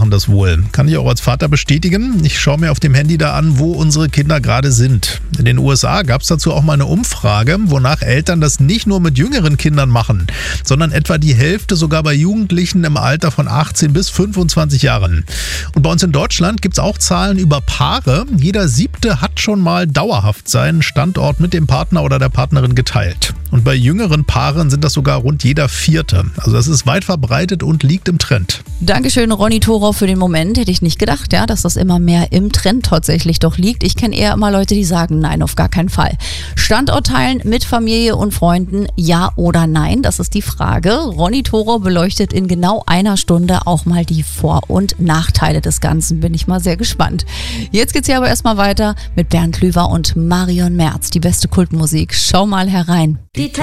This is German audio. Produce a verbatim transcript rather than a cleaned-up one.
machen das wohl. Kann ich auch als Vater bestätigen. Ich schaue mir auf dem Handy da an, wo unsere Kinder gerade sind. In den U S A gab es dazu auch mal eine Umfrage, wonach Eltern das nicht nur mit jüngeren Kindern machen, sondern etwa die Hälfte sogar bei Jugendlichen im Alter von achtzehn bis fünfundzwanzig Jahren. Und bei uns in Deutschland gibt es auch Zahlen über Paare. Jeder Siebte hat schon mal dauerhaft seinen Standort mit dem Partner oder der Partnerin geteilt. Und bei jüngeren Paaren sind das sogar rund jeder Vierte. Also das ist weit verbreitet und liegt im Trend. Dankeschön, Ronny Thorau, für den Moment. Hätte ich nicht gedacht, ja, dass das immer mehr im Trend tatsächlich doch liegt. Ich kenne eher immer Leute, die sagen, nein, auf gar keinen Fall. Standort teilen mit Familie und Freunden, ja oder nein? Das ist die Frage. Ronny Thorau beleuchtet in genau einer Stunde auch mal die Vor- und Nachteile des Ganzen. Bin ich mal sehr gespannt. Jetzt geht's hier aber erstmal weiter mit Bernd Lüwer und Marion Merz. Die beste Kultmusik. Schau mal herein. Die